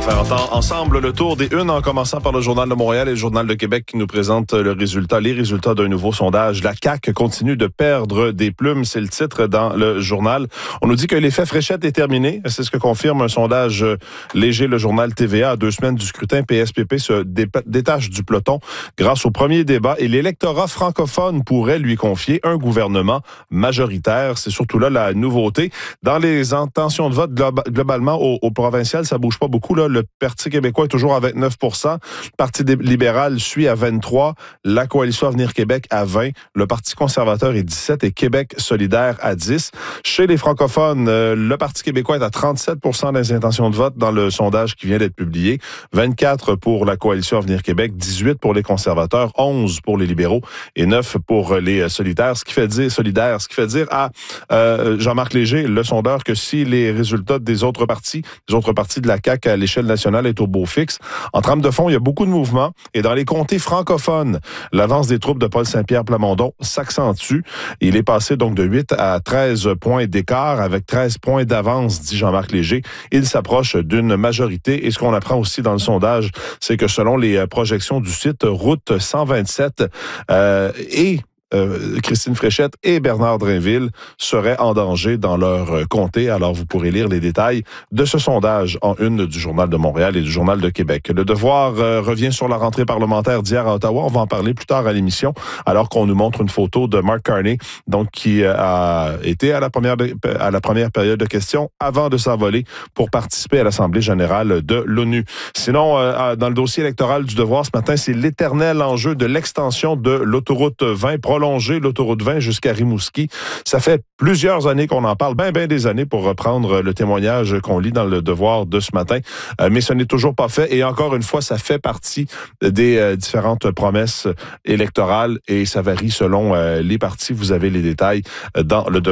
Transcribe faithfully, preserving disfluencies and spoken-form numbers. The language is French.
faire entendre ensemble le tour des unes en commençant par le Journal de Montréal et le Journal de Québec qui nous présentent le résultat, les résultats d'un nouveau sondage. La C A Q continue de perdre des plumes, c'est le titre dans le journal. On nous dit que l'effet fréchette est terminé. C'est ce que confirme un sondage léger, le journal T V A. À deux semaines du scrutin, P S P P se dé- détache du peloton grâce au premier débat et l'électorat francophone pourrait lui confier un gouvernement majoritaire. C'est surtout là la nouveauté. Dans les intentions de vote globa- globalement au, au provincial, ça bouge pas beaucoup. Là. Le Parti québécois est toujours à vingt-neuf pour cent. Le Parti libéral suit à vingt-trois. La Coalition Avenir Québec à vingt. Le Parti conservateur est dix-sept et Québec solidaire à dix. Chez les francophones, euh, le Parti québécois est à trente-sept pour cent des intentions de vote dans le sondage qui vient d'être publié. vingt-quatre pour la Coalition Avenir Québec, dix-huit pour les conservateurs, onze pour les libéraux et neuf pour les solidaires. Ce qui fait dire, solidaires, ce qui fait dire à euh, Jean-Marc Léger, le sondeur, que si les résultats des autres partis, des autres partis de la C A Q à l'échelle nationale est au beau fixe, en trame de fond, il y a beaucoup de mouvements et dans les comtés francophones, l'avance des troupes de Paul Saint-Pierre Plamondon s'accentue. Il est passé donc de huit à treize points d'écart avec treize points d'avance, dit Jean-Marc Léger. Il s'approche d'une majorité et ce qu'on apprend aussi dans le sondage, c'est que selon les projections du site Route cent vingt-sept euh, et Euh, Christine Fréchette et Bernard Drainville seraient en danger dans leur euh, comté. Alors, vous pourrez lire les détails de ce sondage en une du Journal de Montréal et du Journal de Québec. Le Devoir euh, revient sur la rentrée parlementaire d'hier à Ottawa. On va en parler plus tard à l'émission, alors qu'on nous montre une photo de Mark Carney, donc qui euh, a été à la première de, à la première période de questions avant de s'envoler pour participer à l'Assemblée générale de l'ONU. Sinon, euh, dans le dossier électoral du Devoir ce matin, c'est l'éternel enjeu de l'extension de l'autoroute vingt, prolonger l'autoroute vingt jusqu'à Rimouski. Ça fait plusieurs années qu'on en parle, bien, bien des années pour reprendre le témoignage qu'on lit dans le Devoir de ce matin. Euh, mais ce n'est toujours pas fait. Et encore une fois, ça fait partie des euh, différentes promesses électorales et ça varie selon euh, les partis. Vous avez les détails dans le Devoir.